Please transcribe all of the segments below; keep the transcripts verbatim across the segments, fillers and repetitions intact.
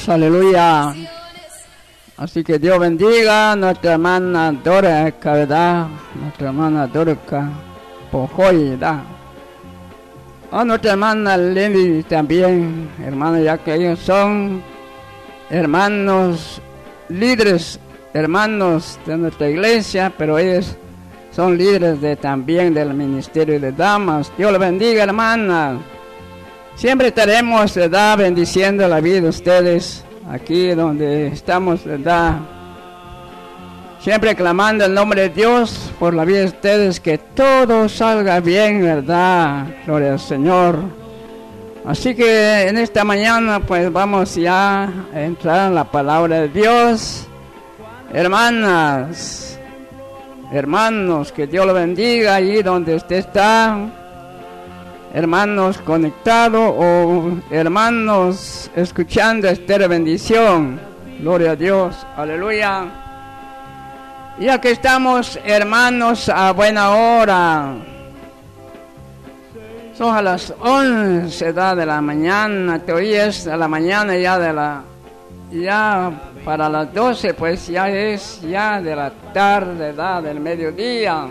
Dios, aleluya. Así que Dios bendiga a nuestra hermana Dorca, ¿verdad? Nuestra hermana Dorca Pojoy, ¿verdad? A nuestra hermana Lenny también, hermano, ya que ellos son hermanos líderes, hermanos de nuestra iglesia, pero ellos son líderes de, también del ministerio de damas. Dios les bendiga, hermana. Siempre estaremos, ¿verdad?, bendiciendo la vida de ustedes aquí donde estamos, ¿verdad? Siempre clamando el nombre de Dios por la vida de ustedes, que todo salga bien, ¿verdad? Gloria al Señor. Así que en esta mañana pues vamos ya a entrar en la palabra de Dios. Hermanas, hermanos, que Dios lo bendiga allí donde usted está. Hermanos conectados o hermanos escuchando esta bendición. Gloria a Dios, aleluya. Y aquí estamos, hermanos, a buena hora. Son a las once de la mañana, todavía es a la mañana ya de la, ya para las doce, pues ya es ya de la tarde, ¿verdad?, del mediodía.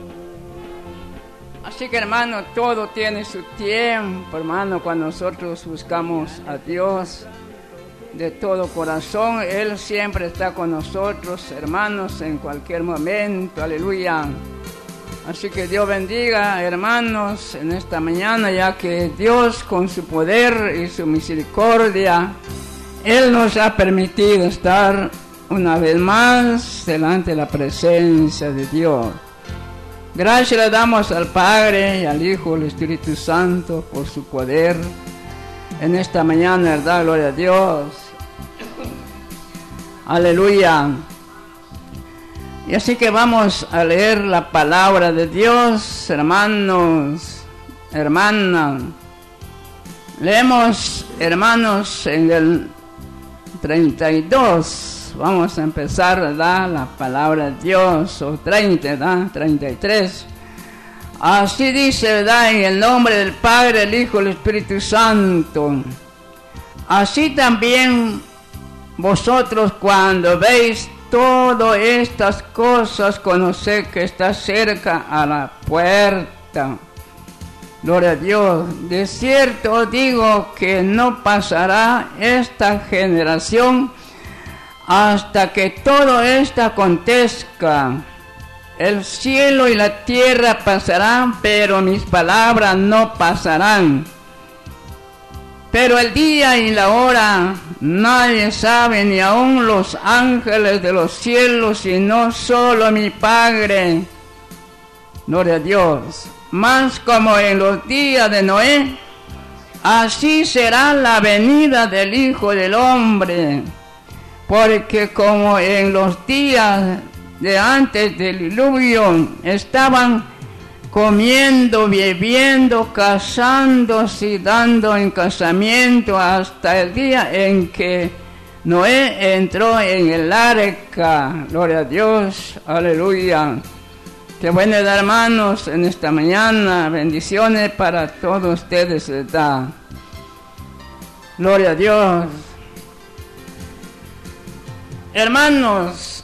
Así que, hermano, todo tiene su tiempo, hermano. Cuando nosotros buscamos a Dios de todo corazón, Él siempre está con nosotros, hermanos, en cualquier momento, aleluya. Así que Dios bendiga, hermanos, en esta mañana, ya que Dios con su poder y su misericordia, Él nos ha permitido estar una vez más delante de la presencia de Dios. Gracias le damos al Padre, y al Hijo, al Espíritu Santo por su poder en esta mañana, ¿verdad? Gloria a Dios. Aleluya. Y así que vamos a leer la palabra de Dios, hermanos, hermanas. Leemos, hermanos, en el treinta y dos. Vamos a empezar, ¿verdad?, la palabra de Dios, o treinta, ¿verdad?, treinta y tres. Así dice, ¿verdad?, en el nombre del Padre, el Hijo y el Espíritu Santo. Así también vosotros, cuando veis todas estas cosas, conoced que está cerca a la puerta. Gloria a Dios. De cierto os digo que no pasará esta generación hasta que todo esto acontezca. El cielo y la tierra pasarán, pero mis palabras no pasarán. Pero el día y la hora nadie sabe, ni aun los ángeles de los cielos, sino solo mi Padre. Gloria a Dios. Mas como en los días de Noé, así será la venida del Hijo del Hombre. Porque como en los días de antes del diluvio estaban comiendo, bebiendo, casándose y dando en casamiento hasta el día en que Noé entró en el arca. Gloria a Dios, aleluya. Qué bueno, hermanos, en esta mañana, bendiciones para todos ustedes, ¿verdad? Gloria a Dios. Hermanos,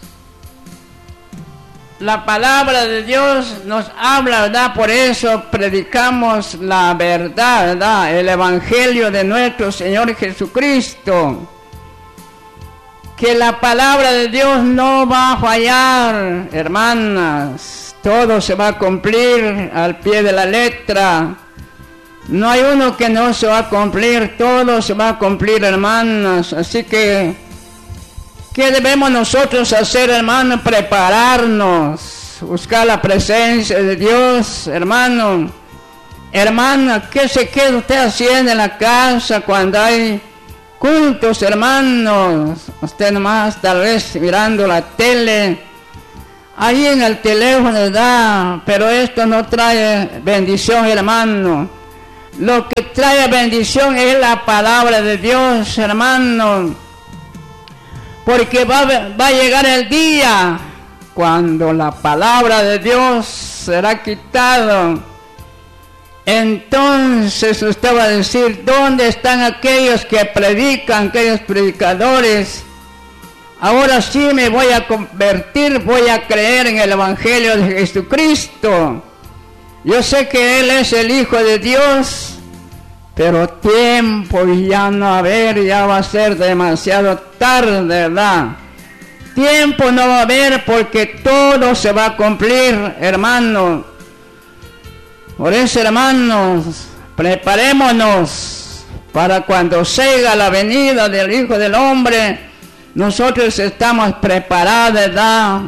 la palabra de Dios nos habla, ¿verdad? Por eso predicamos la verdad, ¿verdad?, el evangelio de nuestro Señor Jesucristo. Que la palabra de Dios no va a fallar, hermanas. Todo se va a cumplir al pie de la letra. No hay uno que no se va a cumplir, todo se va a cumplir, hermanas. Así que ¿qué debemos nosotros hacer, hermano? Prepararnos, buscar la presencia de Dios, hermano. Hermana, ¿qué se queda usted haciendo en la casa cuando hay cultos, hermanos? Usted nomás tal vez mirando la tele, ahí en el teléfono, ¿verdad? Pero esto no trae bendición, hermano. Lo que trae bendición es la palabra de Dios, hermano. Porque va, va a llegar el día cuando la palabra de Dios será quitada entonces usted va a decir, ¿dónde están aquellos que predican, aquellos predicadores? Ahora sí me voy a convertir, voy a creer en el Evangelio de Jesucristo. Yo sé que Él es el Hijo de Dios, pero tiempo ya no va a haber, ya va a ser demasiado tarde, ¿verdad? Tiempo no va a haber porque todo se va a cumplir, hermanos. Por eso, hermanos, preparémonos para cuando llegue la venida del Hijo del Hombre, nosotros estamos preparados, ¿verdad?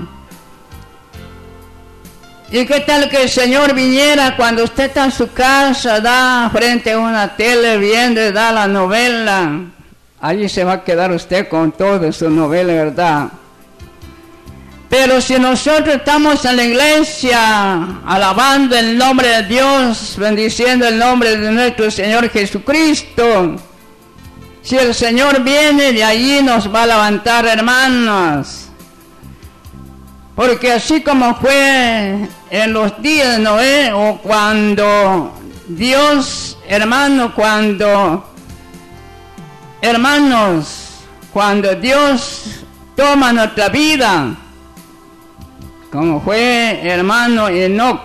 ¿Y qué tal que el Señor viniera cuando usted está en su casa, da frente a una tele viendo, da la novela? Allí se va a quedar usted con toda su novela, ¿verdad? Pero si nosotros estamos en la iglesia, alabando el nombre de Dios, bendiciendo el nombre de nuestro Señor Jesucristo, si el Señor viene, de allí nos va a levantar, hermanos. Porque así como fue en los días de Noé, o cuando Dios, hermano, cuando, hermanos, cuando Dios toma nuestra vida, como fue, hermano, Enoc.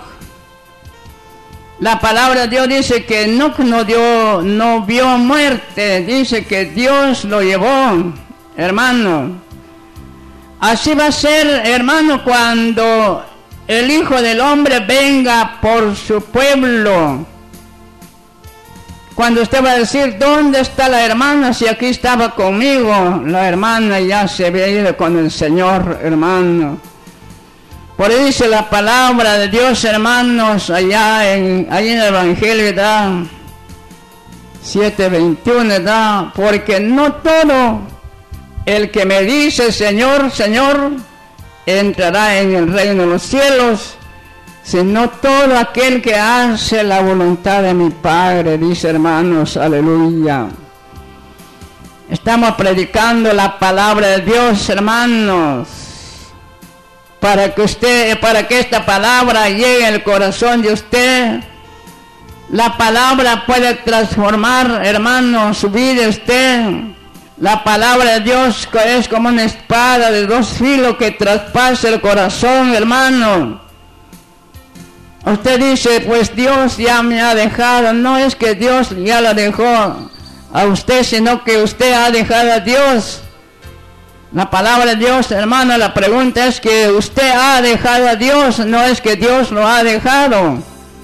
La palabra de Dios dice que Enoc no, dio, no vio muerte, dice que Dios lo llevó, hermano. Así va a ser, hermano, cuando el Hijo del Hombre venga por su pueblo. Cuando usted va a decir, ¿dónde está la hermana? Si aquí estaba conmigo, la hermana ya se había ido con el Señor, hermano. Por eso dice la palabra de Dios, hermanos, allá en, allá en el Evangelio, ¿verdad? siete veintiuno, ¿verdad? Porque no todo el que me dice, Señor, Señor, entrará en el reino de los cielos, sino todo aquel que hace la voluntad de mi Padre, dice, hermanos, aleluya. Estamos predicando la palabra de Dios, hermanos, para que usted, para que esta palabra llegue al corazón de usted. La palabra puede transformar, hermano, su vida de usted. La palabra de Dios es como una espada de dos filos que traspasa el corazón, hermano. Usted dice, pues Dios ya me ha dejado. No es que Dios ya lo dejó a usted, sino que usted ha dejado a Dios. La palabra de Dios, hermano, la pregunta es que usted ha dejado a Dios, no es que Dios lo ha dejado.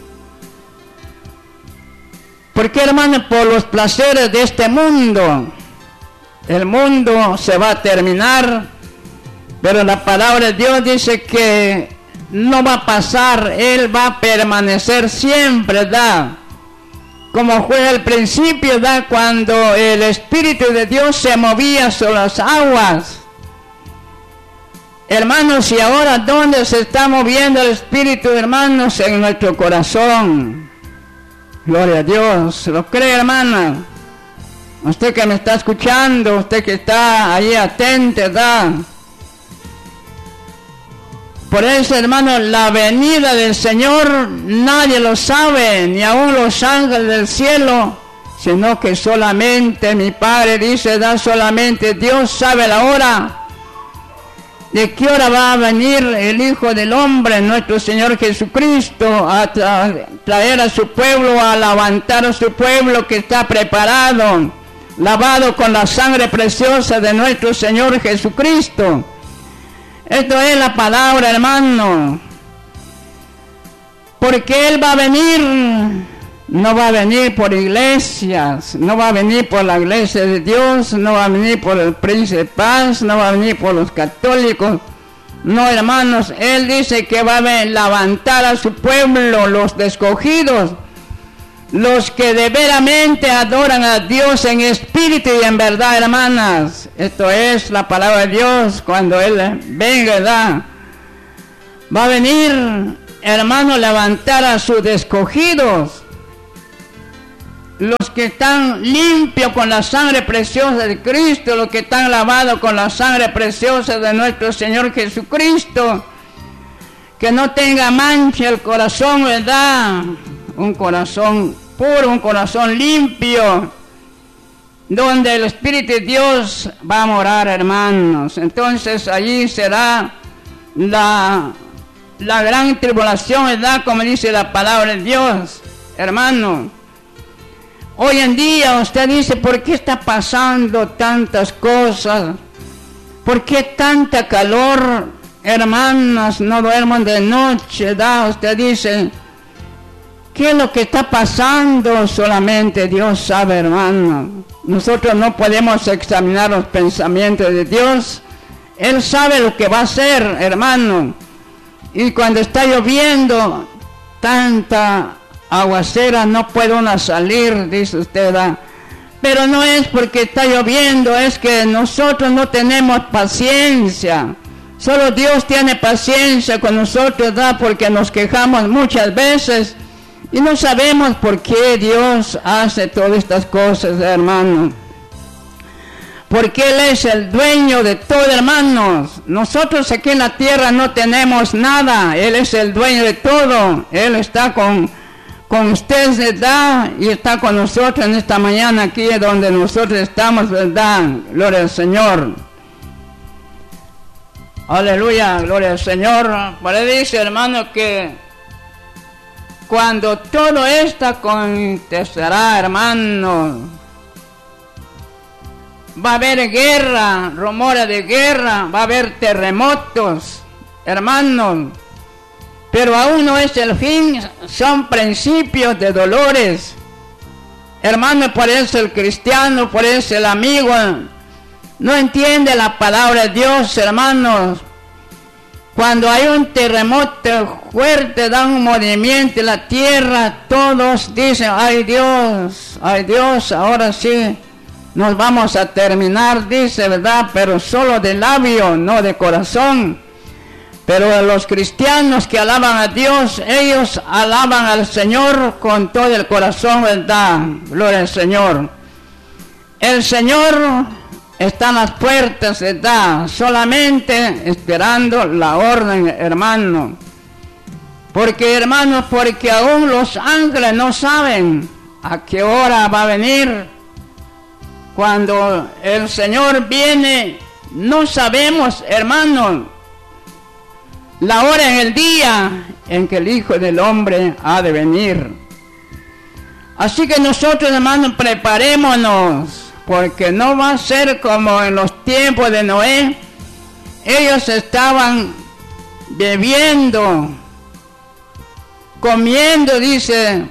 ¿Por qué, hermano? Por los placeres de este mundo. El mundo se va a terminar, pero la palabra de Dios dice que no va a pasar, Él va a permanecer siempre, ¿verdad? Como fue al principio, ¿verdad? Cuando el Espíritu de Dios se movía sobre las aguas. Hermanos, y ahora, ¿dónde se está moviendo el Espíritu, hermanos? En nuestro corazón. Gloria a Dios. ¿Lo cree, hermana? Usted que me está escuchando, usted que está ahí atento, ¿verdad? Por eso, hermano, la venida del Señor nadie lo sabe, ni aun los ángeles del cielo, sino que solamente mi Padre dice, da solamente Dios sabe la hora. ¿De qué hora va a venir el Hijo del Hombre, nuestro Señor Jesucristo, a tra traer a su pueblo, a levantar a su pueblo que está preparado, lavado con la sangre preciosa de nuestro Señor Jesucristo? Esto es la palabra, hermano. Porque Él va a venir, no va a venir por iglesias, no va a venir por la iglesia de Dios, no va a venir por el príncipe de paz, no va a venir por los católicos. No, hermanos, Él dice que va a levantar a su pueblo, los escogidos, los que de veramente adoran a Dios en espíritu y en verdad, hermanas. Esto es la palabra de Dios. Cuando Él venga, ¿verdad? Va a venir, hermano, levantar a sus escogidos, los que están limpios con la sangre preciosa de Cristo, los que están lavados con la sangre preciosa de nuestro Señor Jesucristo. Que no tenga mancha el corazón, ¿verdad? un corazón puro, un corazón limpio, donde el Espíritu de Dios va a morar, hermanos. Entonces allí será la, la gran tribulación, ¿verdad? Como dice la palabra de Dios, hermano. Hoy en día usted dice, ¿por qué está pasando tantas cosas? ¿Por qué tanta calor? Hermanas, no duerman de noche, ¿verdad? Usted dice, ¿qué es lo que está pasando? Solamente Dios sabe, hermano. Nosotros no podemos examinar los pensamientos de Dios. Él sabe lo que va a hacer, hermano. Y cuando está lloviendo, tanta aguacera, no puede uno salir, dice usted, ¿verdad? Pero no es porque está lloviendo, es que nosotros no tenemos paciencia. Solo Dios tiene paciencia con nosotros, ¿verdad? Porque nos quejamos muchas veces y no sabemos por qué Dios hace todas estas cosas, hermano. Porque Él es el dueño de todo, hermanos. Nosotros aquí en la tierra no tenemos nada. Él es el dueño de todo. Él está con, con ustedes, ¿verdad? Y está con nosotros en esta mañana aquí donde nosotros estamos, ¿verdad? Gloria al Señor. Aleluya, gloria al Señor. Por ahí dice, hermano, que cuando todo esto acontecerá, hermano, va a haber guerra, rumores de guerra, va a haber terremotos, hermanos. Pero aún no es el fin, son principios de dolores. Hermano, por eso el cristiano, por eso el amigo no entiende la palabra de Dios, hermanos. Cuando hay un terremoto fuerte, da un movimiento en la tierra, todos dicen, ay Dios, ay Dios, ahora sí nos vamos a terminar, dice, ¿verdad? Pero solo de labio, no de corazón. Pero los cristianos que alaban a Dios, ellos alaban al Señor con todo el corazón, ¿verdad? Gloria al Señor. El Señor está en las puertas, ¿verdad? Solamente esperando la orden, hermano. Porque, hermanos, porque aún los ángeles no saben a qué hora va a venir. Cuando el Señor viene, no sabemos, hermanos, la hora en el día en que el Hijo del Hombre ha de venir. Así que nosotros, hermanos, preparémonos, porque no va a ser como en los tiempos de Noé. Ellos estaban bebiendo, comiendo, dice,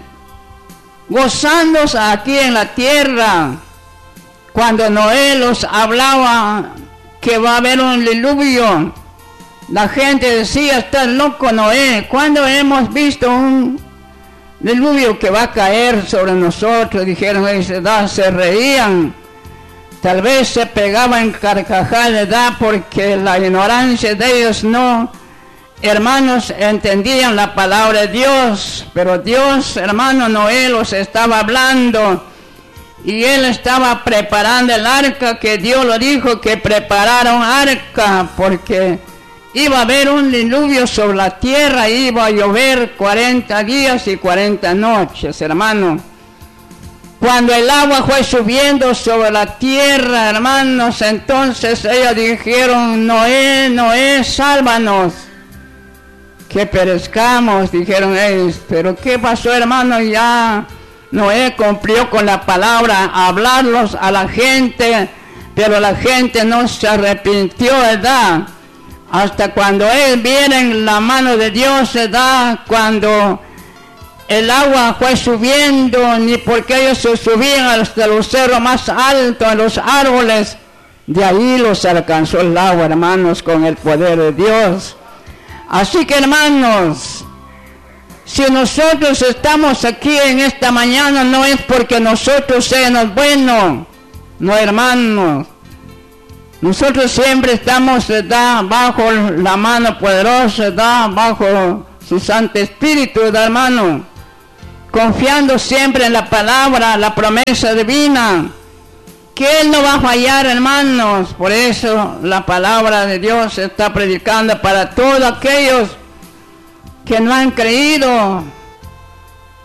gozándose aquí en la tierra. Cuando Noé los hablaba que va a haber un diluvio, la gente decía, estás loco, Noé. ¿Cuándo hemos visto un diluvio que va a caer sobre nosotros? Dijeron, se reían. Tal vez se pegaban en carcajadas, ¿verdad? Porque la ignorancia de ellos no, hermanos, entendían la palabra de Dios. Pero Dios, hermano, Noé los estaba hablando. Y él estaba preparando el arca, que Dios lo dijo, que preparara un arca, porque iba a haber un diluvio sobre la tierra, iba a llover cuarenta días y cuarenta noches, hermano. Cuando el agua fue subiendo sobre la tierra, hermanos, entonces ellos dijeron, Noé, Noé, sálvanos, que perezcamos, dijeron ellos. Pero ¿qué pasó, hermano? Ya Noé cumplió con la palabra, hablarlos a la gente, pero la gente no se arrepintió, ¿verdad? Hasta cuando él viene en la mano de Dios, ¿verdad? Cuando el agua fue subiendo, ni porque ellos se subían hasta los cerros más altos, en los árboles, de ahí los alcanzó el agua, hermanos, con el poder de Dios. Así que, hermanos, si nosotros estamos aquí en esta mañana, no es porque nosotros seamos buenos, no, hermanos. Nosotros siempre estamos, ¿verdad?, bajo la mano poderosa, ¿verdad?, bajo su Santo Espíritu, ¿verdad, hermano? Confiando siempre en la palabra, la promesa divina, que Él no va a fallar, hermanos. Por eso la palabra de Dios se está predicando para todos aquellos que no han creído.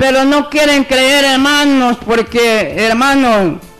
pero no quieren creer, hermanos, porque, hermanos,